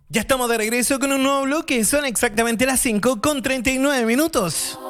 Ya estamos de regreso con un nuevo bloque. Son exactamente las 5:39.